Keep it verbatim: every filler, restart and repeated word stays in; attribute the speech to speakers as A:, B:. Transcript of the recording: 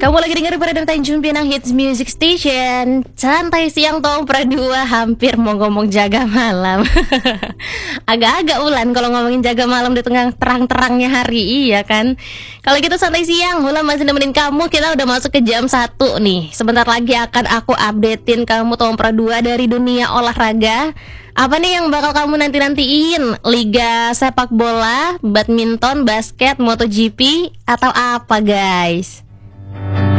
A: Kamu lagi dengerin pada Tanjung Pinang Hits Music Station. Santai siang Tom Pradua, hampir mau ngomong jaga malam. Agak-agak ulan kalau ngomongin jaga malam di tengah terang-terangnya hari, iya kan? Kalau gitu santai siang, Ulan masih nemenin kamu. Kita udah masuk ke jam satu nih. Sebentar lagi akan aku updatein kamu Tom Pradua dari dunia olahraga. Apa nih yang bakal kamu nanti-nantiin? Liga sepak bola, badminton, basket, MotoGP, atau apa guys?